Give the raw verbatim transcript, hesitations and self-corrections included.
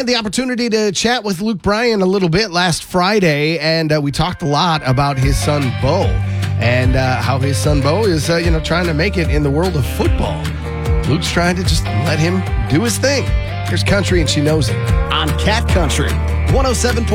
Had the opportunity to chat with Luke Bryan a little bit last Friday, and uh, we talked a lot about his son, Bo, and uh, how his son, Bo, is uh, you know trying to make it in the world of football. Luke's trying to just let him do his thing. Here's Country, and she knows it. On Cat Country, one oh seven point